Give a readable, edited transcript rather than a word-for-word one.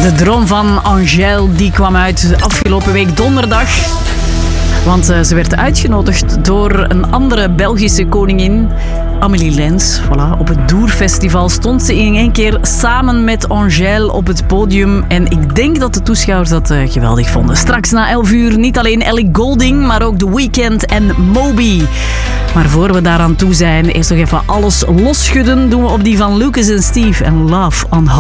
De droom van Angèle die kwam uit afgelopen week donderdag. Want ze werd uitgenodigd door een andere Belgische koningin, Amélie Lens. Voilà, op het Doer-festival stond ze in één keer samen met Angèle op het podium. En ik denk dat de toeschouwers dat geweldig vonden. Straks na 11 uur niet alleen Ellie Goulding, maar ook The Weeknd en Moby. Maar voor we daaraan toe zijn, eerst nog even alles losschudden. Doen we op die van Lucas en Steve en Love on Hold.